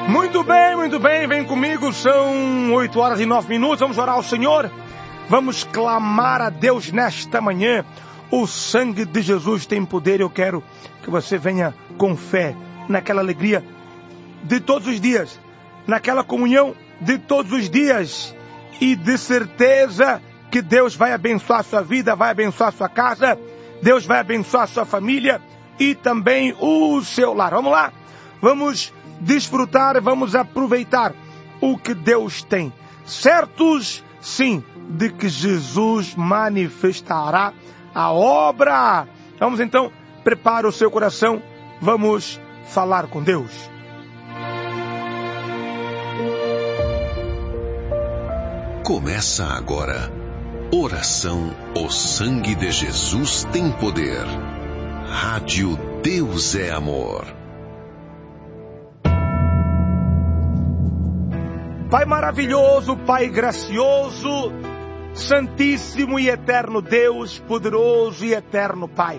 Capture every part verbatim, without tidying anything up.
Muito bem, muito bem, vem comigo, são oito horas e nove minutos, vamos orar ao Senhor, vamos clamar a Deus nesta manhã. O sangue de Jesus tem poder, eu quero que você venha com fé, naquela alegria de todos os dias, naquela comunhão de todos os dias, e de certeza que Deus vai abençoar a sua vida, vai abençoar a sua casa, Deus vai abençoar a sua família e também o seu lar. Vamos lá, vamos desfrutar, vamos aproveitar o que Deus tem, certos sim de que Jesus manifestará a obra. Vamos então, prepare o seu coração, vamos falar com Deus. Começa agora, oração O Sangue de Jesus tem poder. Rádio Deus é Amor. Pai maravilhoso, Pai gracioso, Santíssimo e eterno Deus, poderoso e eterno Pai.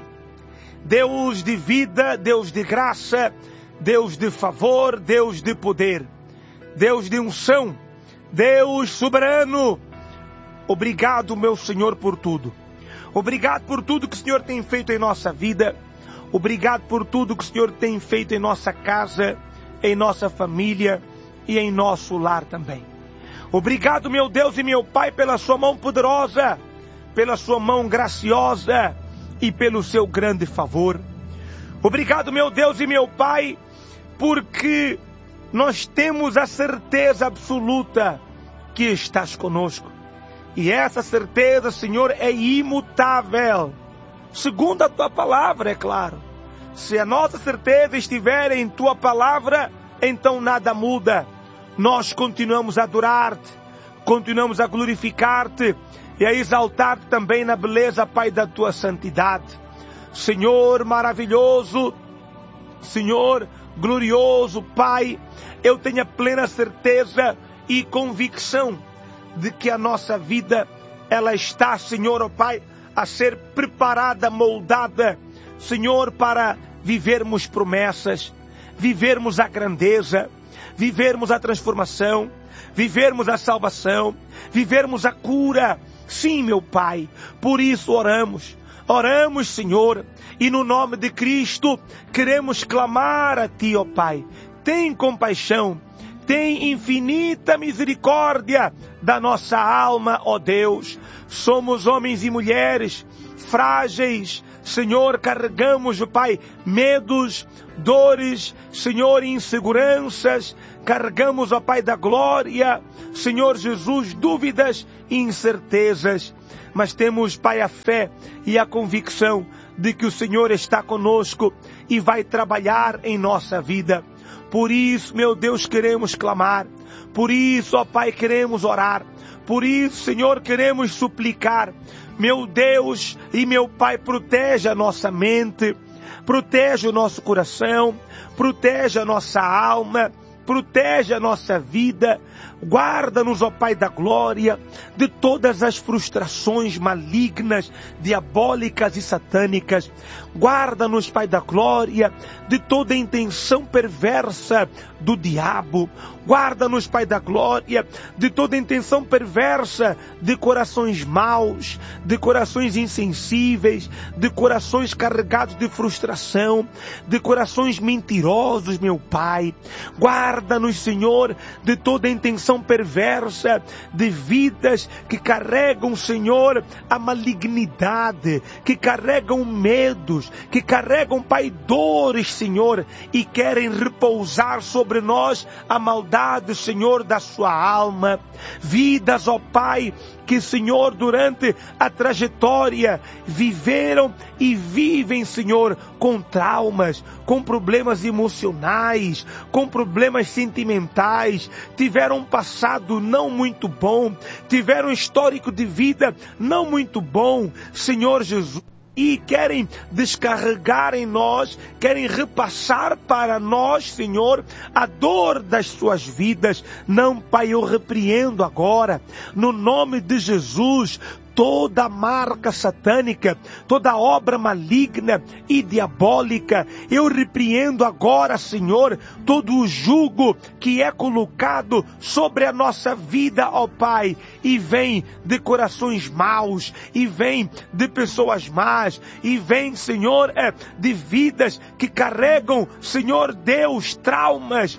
Deus de vida, Deus de graça, Deus de favor, Deus de poder, Deus de unção, Deus soberano. Obrigado, meu Senhor, por tudo. Obrigado por tudo que o Senhor tem feito em nossa vida. Obrigado por tudo que o Senhor tem feito em nossa casa, em nossa família e em nosso lar também. Obrigado, meu Deus e meu Pai, pela sua mão poderosa, pela sua mão graciosa e pelo seu grande favor. Obrigado, meu Deus e meu Pai, porque nós temos a certeza absoluta que estás conosco. E essa certeza, Senhor, é imutável, segundo a tua palavra, é claro. Se a nossa certeza estiver em tua palavra, então nada muda. Nós continuamos a adorar-te, continuamos a glorificar-te e a exaltar-te também na beleza, Pai, da tua santidade. Senhor maravilhoso, Senhor glorioso, Pai, eu tenho a plena certeza e convicção de que a nossa vida, ela está, Senhor, ó Pai, a ser preparada, moldada, Senhor, para vivermos promessas, vivermos a grandeza, vivermos a transformação, vivermos a salvação, vivermos a cura. Sim, meu Pai, por isso oramos, oramos, Senhor, e no nome de Cristo queremos clamar a Ti, ó Pai. Tem compaixão, tem infinita misericórdia da nossa alma, ó Deus. Somos homens e mulheres frágeis, Senhor, carregamos, ó Pai, medos, dores, Senhor, inseguranças, carregamos, ó Pai da glória, Senhor Jesus, dúvidas e incertezas, mas temos, Pai, a fé e a convicção de que o Senhor está conosco e vai trabalhar em nossa vida. Por isso, meu Deus, queremos clamar, por isso, ó Pai, queremos orar, por isso, Senhor, queremos suplicar. Meu Deus e meu Pai, protege a nossa mente, protege o nosso coração, protege a nossa alma, protege a nossa vida, guarda-nos, ó Pai da glória, de todas as frustrações malignas, diabólicas e satânicas. Guarda-nos, Pai da glória, de toda intenção perversa do diabo. Guarda-nos, Pai da glória, de toda intenção perversa de corações maus, de corações insensíveis, de corações carregados de frustração, de corações mentirosos, meu Pai. Guarda-nos, Senhor, de toda intenção perversa de vidas que carregam, Senhor, a malignidade, que carregam medos, que carregam, Pai, dores, Senhor, e querem repousar sobre nós a maldade, Senhor, da sua alma. Vidas, ó Pai, que, Senhor, durante a trajetória viveram e vivem, Senhor, com traumas, com problemas emocionais, com problemas sentimentais, tiveram um passado não muito bom, tiveram um histórico de vida não muito bom, Senhor Jesus, e querem descarregar em nós, querem repassar para nós, Senhor, a dor das suas vidas. Não, Pai, eu repreendo agora, no nome de Jesus, toda marca satânica, toda obra maligna e diabólica. Eu repreendo agora, Senhor, todo o jugo que é colocado sobre a nossa vida, ó Pai, e vem de corações maus, e vem de pessoas más, e vem, Senhor, é, de vidas que carregam, Senhor Deus, traumas.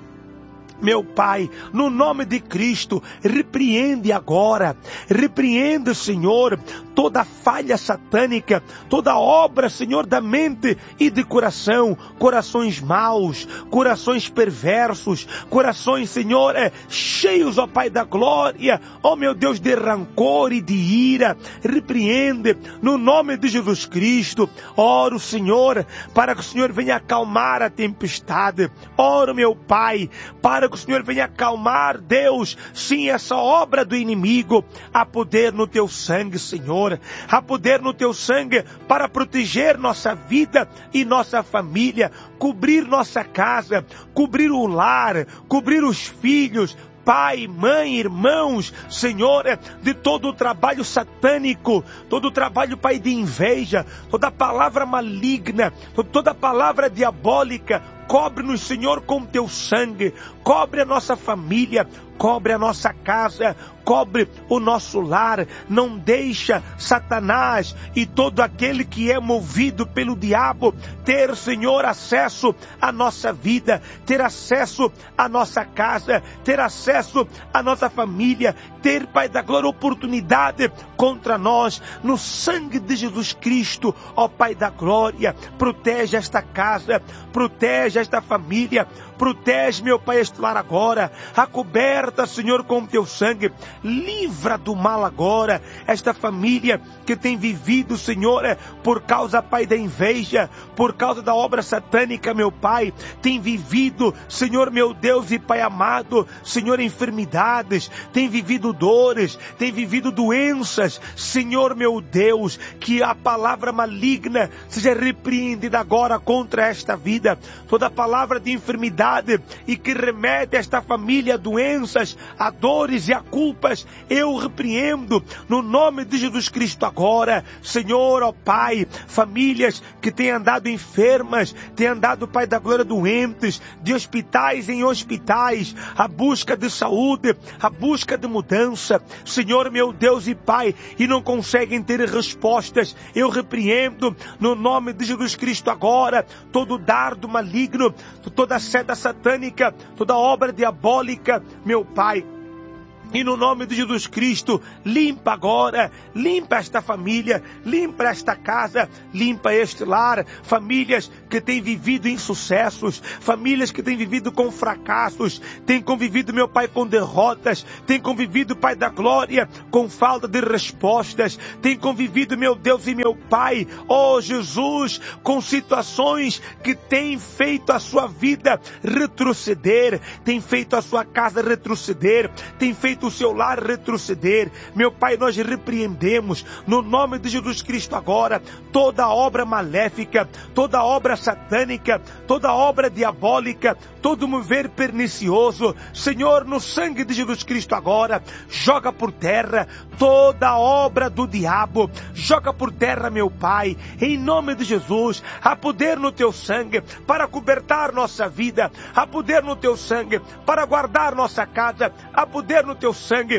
Meu Pai, no nome de Cristo, repreende agora, repreende, Senhor, toda falha satânica, toda obra, Senhor, da mente e de coração, corações maus, corações perversos, corações, Senhor, é, cheios, ó Pai da glória, ó meu Deus, de rancor e de ira, repreende, no nome de Jesus Cristo. Oro, Senhor, para que o Senhor venha acalmar a tempestade. Oro, meu Pai, para que o Senhor venha acalmar, Deus, sim, essa obra do inimigo. Há poder no teu sangue, Senhor, há poder no teu sangue para proteger nossa vida e nossa família, cobrir nossa casa, cobrir o lar, cobrir os filhos, pai, mãe, irmãos, Senhor, de todo o trabalho satânico, todo o trabalho, Pai, de inveja, toda palavra maligna, toda palavra diabólica. Cobre-nos, Senhor, com teu sangue, cobre a nossa família, cobre a nossa casa, cobre o nosso lar. Não deixa Satanás e todo aquele que é movido pelo diabo ter, Senhor, acesso à nossa vida, ter acesso à nossa casa, ter acesso à nossa família, ter, Pai da glória, oportunidade contra nós. No sangue de Jesus Cristo, ó Pai da glória, protege esta casa, protege esta família, protege, meu Pai, este lar agora, acoberta, Senhor, com o teu sangue, livra do mal agora, esta família que tem vivido, Senhor, por causa, Pai, da inveja, por causa da obra satânica, meu Pai, tem vivido, Senhor, meu Deus e Pai amado, Senhor, enfermidades, tem vivido dores, tem vivido doenças, Senhor, meu Deus, que a palavra maligna seja repreendida agora contra esta vida, toda palavra de enfermidade e que remete a esta família a doenças, a dores e a culpas, eu repreendo no nome de Jesus Cristo agora, Senhor, ó Pai, famílias que têm andado enfermas, têm andado, Pai da glória, doentes, de hospitais em hospitais, a busca de saúde, a busca de mudança, Senhor, meu Deus e Pai, e não conseguem ter respostas, eu repreendo no nome de Jesus Cristo agora, todo dardo maligno, toda seta satânica, toda obra diabólica, meu Pai. E no nome de Jesus Cristo, limpa agora, limpa esta família, limpa esta casa, limpa este lar, famílias que têm vivido insucessos, famílias que têm vivido com fracassos, têm convivido, meu Pai, com derrotas, têm convivido, Pai da glória, com falta de respostas, têm convivido, meu Deus e meu Pai, ó Jesus, com situações que têm feito a sua vida retroceder, têm feito a sua casa retroceder, têm feito o seu lar retroceder. Meu Pai, nós repreendemos no nome de Jesus Cristo agora toda obra maléfica, toda obra satânica, toda obra diabólica, todo mover pernicioso. Senhor, no sangue de Jesus Cristo agora, joga por terra toda obra do diabo, joga por terra, meu Pai, em nome de Jesus. Há poder no teu sangue para cobertar nossa vida, há poder no teu sangue para guardar nossa casa, há poder no teu sangue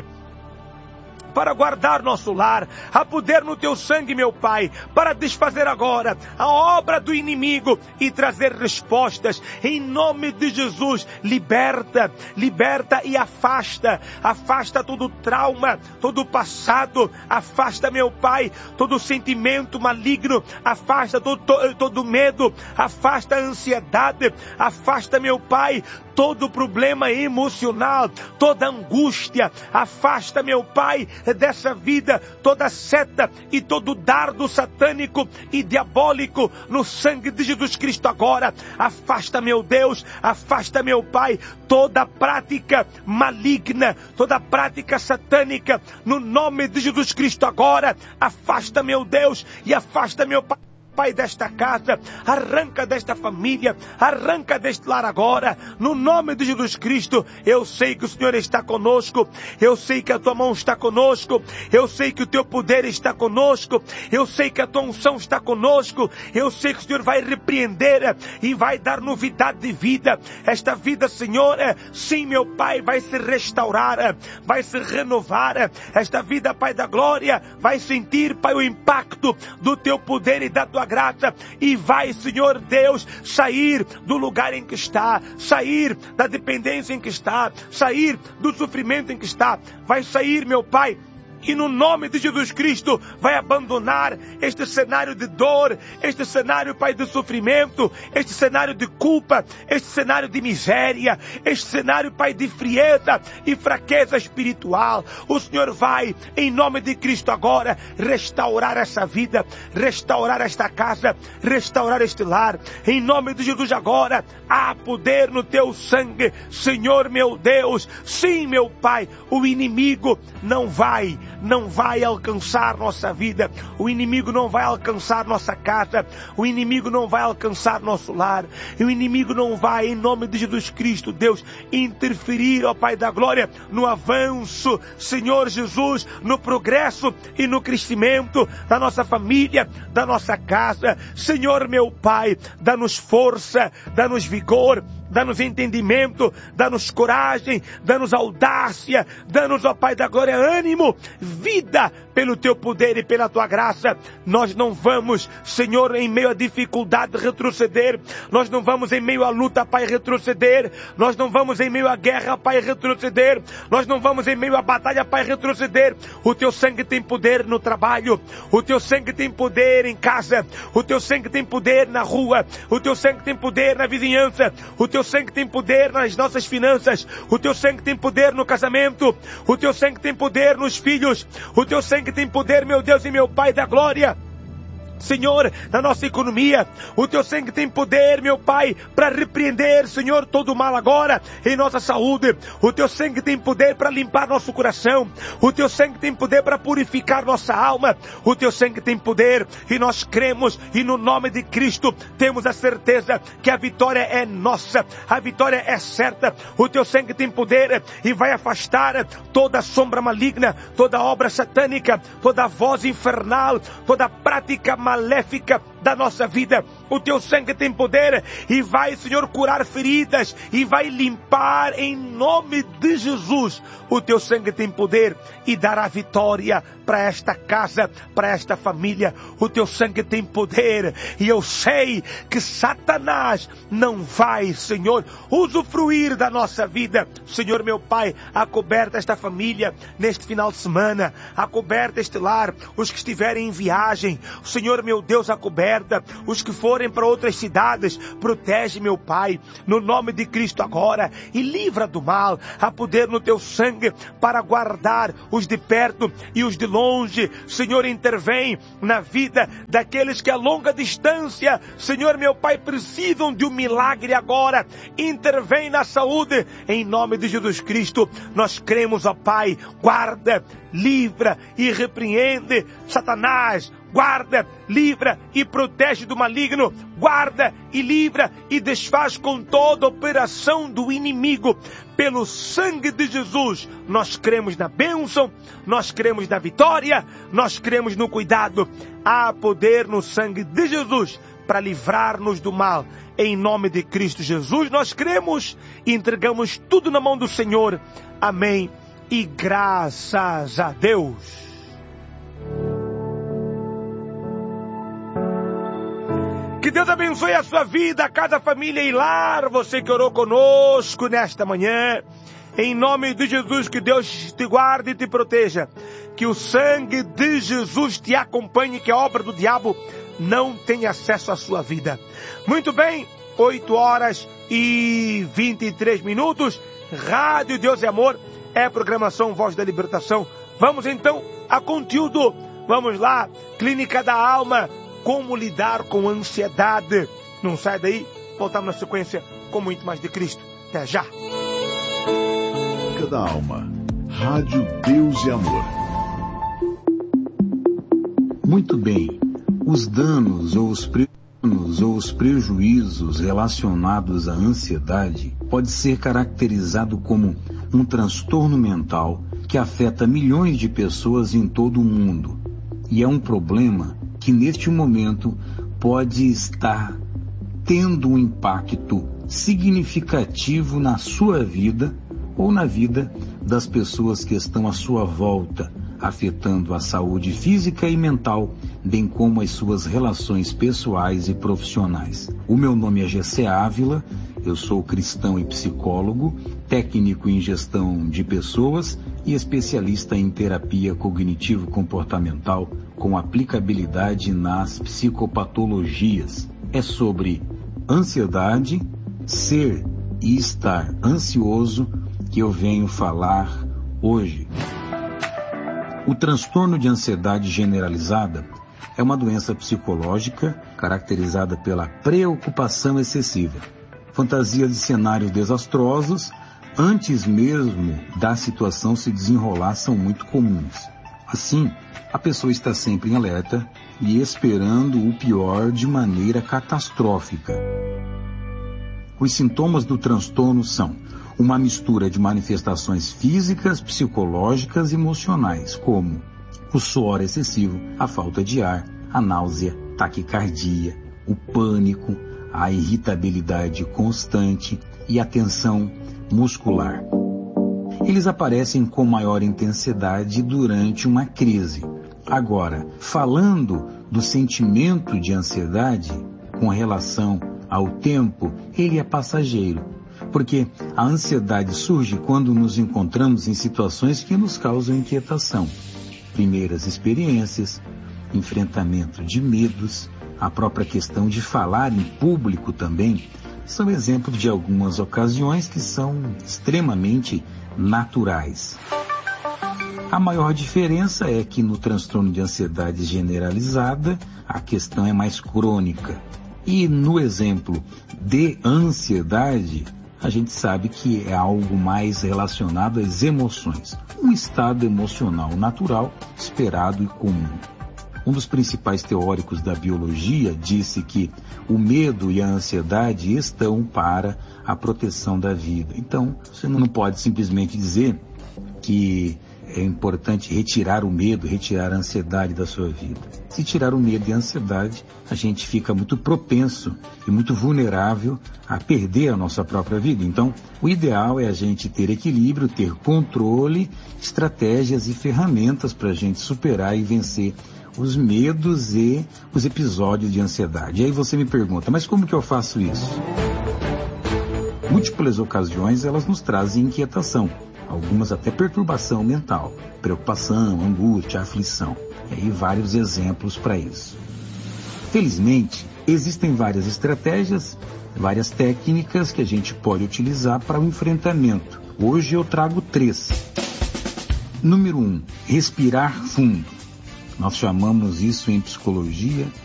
para guardar nosso lar, há poder no teu sangue, meu Pai, para desfazer agora a obra do inimigo e trazer respostas, em nome de Jesus. Liberta, liberta e afasta, afasta todo trauma, todo passado, afasta, meu Pai, todo sentimento maligno, afasta todo, todo medo, afasta a ansiedade, afasta, meu Pai, todo problema emocional, toda angústia, afasta, meu Pai, dessa vida, toda seta e todo dardo satânico e diabólico, no sangue de Jesus Cristo agora, afasta, meu Deus, afasta, meu Pai, toda prática maligna, toda prática satânica, no nome de Jesus Cristo agora, afasta, meu Deus, e afasta, meu Pai, Pai, desta casa, arranca desta família, arranca deste lar agora, no nome de Jesus Cristo. Eu sei que o Senhor está conosco, eu sei que a tua mão está conosco, eu sei que o teu poder está conosco, eu sei que a tua unção está conosco, eu sei que o Senhor vai repreender e vai dar novidade de vida. Esta vida, Senhor, sim, meu Pai, vai se restaurar, vai se renovar. Esta vida, Pai da glória, vai sentir, Pai, o impacto do teu poder e da tua graça, e vai, Senhor Deus, sair do lugar em que está, sair da dependência em que está, sair do sofrimento em que está, vai sair, meu Pai, e no nome de Jesus Cristo vai abandonar este cenário de dor, este cenário, Pai, de sofrimento, este cenário de culpa, este cenário de miséria, este cenário, Pai, de frieza e fraqueza espiritual. O Senhor vai, em nome de Cristo agora, restaurar essa vida, restaurar esta casa, restaurar este lar. Em nome de Jesus agora, há poder no teu sangue, Senhor meu Deus. Sim, meu Pai, o inimigo não vai não vai alcançar nossa vida, o inimigo não vai alcançar nossa casa, o inimigo não vai alcançar nosso lar, e o inimigo não vai, em nome de Jesus Cristo, Deus, interferir, ó Pai da glória, no avanço, Senhor Jesus, no progresso e no crescimento da nossa família, da nossa casa. Senhor meu Pai, dá-nos força, dá-nos vigor, dá-nos entendimento, dá-nos coragem, dá-nos audácia, dá-nos, ó Pai da glória, ânimo, vida pelo teu poder e pela tua graça. Nós não vamos, Senhor, em meio à dificuldade retroceder, nós não vamos em meio à luta, Pai, retroceder, nós não vamos em meio à guerra, Pai, retroceder, nós não vamos em meio à batalha, Pai, retroceder. O teu sangue tem poder no trabalho, o teu sangue tem poder em casa, o teu sangue tem poder na rua, o teu sangue tem poder na vizinhança, o teu sangue tem poder nas nossas finanças, o teu sangue tem poder no casamento, o teu sangue tem poder nos filhos, o teu sangue tem poder, meu Deus e meu Pai da glória, Senhor, na nossa economia. O teu sangue tem poder, meu Pai, para repreender, Senhor, todo o mal agora em nossa saúde. O teu sangue tem poder para limpar nosso coração. O teu sangue tem poder para purificar nossa alma. O teu sangue tem poder, e nós cremos, e no nome de Cristo temos a certeza que a vitória é nossa, a vitória é certa. O teu sangue tem poder e vai afastar toda sombra maligna, toda obra satânica, toda voz infernal, toda prática maléfica da nossa vida. O teu sangue tem poder e vai, Senhor, curar feridas e vai limpar em nome de Jesus. O teu sangue tem poder e dará vitória para esta casa, para esta família. O teu sangue tem poder e eu sei que Satanás não vai, Senhor, usufruir da nossa vida. Senhor meu Pai, acoberta esta família neste final de semana, acoberta este lar, os que estiverem em viagem, Senhor meu Deus, acoberta os que forem para outras cidades, protege, meu Pai, no nome de Cristo agora, e livra do mal. Há poder no teu sangue para guardar os de perto e os de longe. Senhor, intervém na vida daqueles que a longa distância, Senhor meu Pai, precisam de um milagre agora. Intervém na saúde, em nome de Jesus Cristo. Nós cremos, ó Pai, guarda, livra e repreende Satanás. Guarda, livra e protege do maligno. Guarda e livra e desfaz com toda a operação do inimigo. Pelo sangue de Jesus, nós cremos na bênção, nós cremos na vitória, nós cremos no cuidado. Há poder no sangue de Jesus para livrar-nos do mal. Em nome de Cristo Jesus, nós cremos e entregamos tudo na mão do Senhor. Amém. E graças a Deus. Que Deus abençoe a sua vida, cada família e lar, você que orou conosco nesta manhã. Em nome de Jesus, que Deus te guarde e te proteja. Que o sangue de Jesus te acompanhe, que a obra do diabo não tenha acesso à sua vida. Muito bem, oito horas e vinte e três minutos. Rádio Deus é Amor, é programação Voz da Libertação. Vamos então a conteúdo. Vamos lá, Clínica da Alma. Como lidar com ansiedade. Não sai daí, voltamos na sequência com muito mais de Cristo. Até já. Clínica da Alma. Rádio Deus e Amor. Muito bem. Os danos ou os prejuízos ou os prejuízos relacionados à ansiedade pode ser carakterizado como um transtorno mental que afeta milhões de pessoas em todo o mundo. E é um problema que neste momento pode estar tendo um impacto significativo na sua vida ou na vida das pessoas que estão à sua volta, afetando a saúde física e mental, bem como as suas relações pessoais e profissionais. O meu nome é Gessé Ávila, eu sou cristão e psicólogo, técnico em gestão de pessoas e especialista em terapia cognitivo-comportamental com aplicabilidade nas psicopatologias. É sobre ansiedade, ser e estar ansioso que eu venho falar hoje. O transtorno de ansiedade generalizada é uma doença psicológica caracterizada pela preocupação excessiva, fantasia de cenários desastrosos antes mesmo da situação se desenrolar são muito comuns. Assim, a pessoa está sempre em alerta e esperando o pior de maneira catastrófica. Os sintomas do transtorno são uma mistura de manifestações físicas, psicológicas e emocionais, como o suor excessivo, a falta de ar, a náusea, taquicardia, o pânico, a irritabilidade constante e a tensão muscular. Eles aparecem com maior intensidade durante uma crise. Agora, falando do sentimento de ansiedade com relação ao tempo, ele é passageiro. Porque a ansiedade surge quando nos encontramos em situações que nos causam inquietação. Primeiras experiências, enfrentamento de medos, a própria questão de falar em público também, são exemplos de algumas ocasiões que são extremamente naturais. A maior diferença é que no transtorno de ansiedade generalizada, a questão é mais crônica. E no exemplo de ansiedade, a gente sabe que é algo mais relacionado às emoções, um estado emocional natural, esperado e comum. Um dos principais teóricos da biologia disse que o medo e a ansiedade estão para a proteção da vida. Então, você não pode simplesmente dizer que é importante retirar o medo, retirar a ansiedade da sua vida. Se tirar o medo e a ansiedade, a gente fica muito propenso e muito vulnerável a perder a nossa própria vida. Então, o ideal é a gente ter equilíbrio, ter controle, estratégias e ferramentas para a gente superar e vencer os medos e os episódios de ansiedade. E aí você me pergunta, mas como que eu faço isso? Múltiplas ocasiões elas nos trazem inquietação. Algumas até perturbação mental, preocupação, angústia, aflição. E aí vários exemplos para isso. Felizmente, existem várias estratégias, várias técnicas que a gente pode utilizar para o enfrentamento. Hoje eu trago três. Número um, respirar fundo. Nós chamamos isso em psicologia